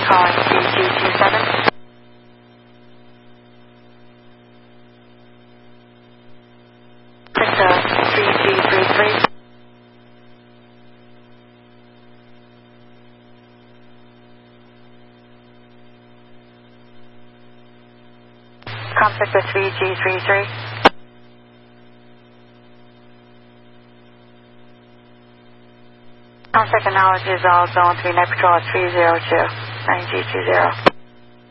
calling CG27. Victor 3G33. Contact with 3G33. Contact acknowledges all Zone 3 Night Patrol 302 9G20.